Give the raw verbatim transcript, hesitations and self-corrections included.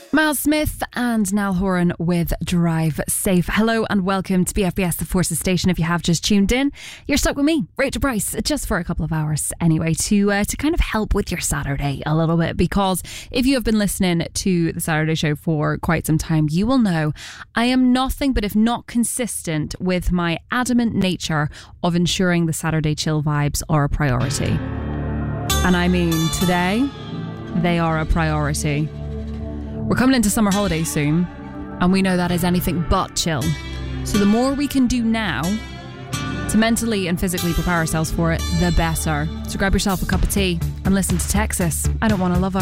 Miles Smith and Niall Horan with Drive Safe. Hello and welcome to B F B S, the Forces Station. If you have just tuned in, you're stuck with me, Rachel Bryce, just for a couple of hours anyway, to uh, to kind of help with your Saturday a little bit. Because if you have been listening to the Saturday show for quite some time, you will know I am nothing but if not consistent with my adamant nature of ensuring the Saturday chill vibes are a priority. And I mean, today, they are a priority. We're coming into summer holidays soon, and we know that is anything but chill. So the more we can do now to mentally and physically prepare ourselves for it, the better. So grab yourself a cup of tea and listen to Texas. I Don't Want to Love Her.